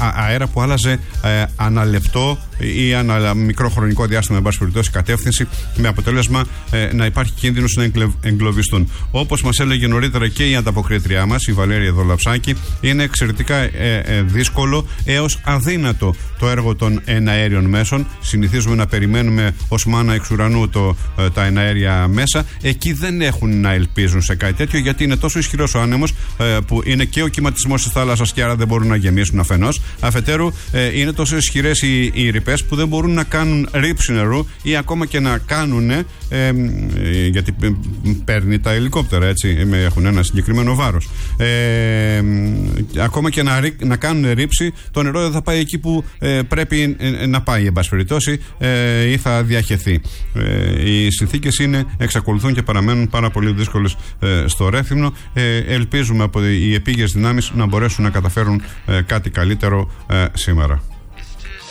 αέρα που άλλαζε αναλεπτό ή ανά μικρό χρονικό διάστημα, εν πάση περιπτώσει, κατεύθυνση, με αποτέλεσμα να υπάρχει κίνδυνος να εγκλωβιστούν. Όπως μας έλεγε νωρίτερα και η ανταποκρίτριά μας, η Βαλέρια Δολαψάκη, είναι εξαιρετικά δύσκολο έως αδύνατο το έργο των εναέριων μέσων. Συνηθίζουμε να περιμένουμε ως μάνα εξ ουρανού τα εναέρια μέσα. Εκεί δεν έχουν να ελπίζουν σε κάτι τέτοιο, γιατί είναι τόσο ισχυρός ο άνεμος, που είναι και ο κυματισμός της θάλασσας και άρα δεν μπορούν να γεμίσουν αφενός. Αφετέρου, είναι τόσο ισχυρές οι ρηπές που δεν μπορούν να κάνουν ρήψη νερού ή ακόμα και να κάνουν, γιατί παίρνει τα ελικόπτερα, έτσι, έχουν ένα συγκεκριμένο βάρος. Ακόμα και να κάνουν ρήψη, το νερό δεν θα πάει εκεί που πρέπει να πάει, εν πάση περιπτώσει, ή θα διαχεθεί. Οι συνθήκες εξακολουθούν και παραμένουν πάρα πολύ δύσκολες στο Ρέθυμνο. Ελπίζουμε από οι επίγειες δυνάμεις να μπορέσουν να καταφέρουν κάτι καλύτερο σήμερα.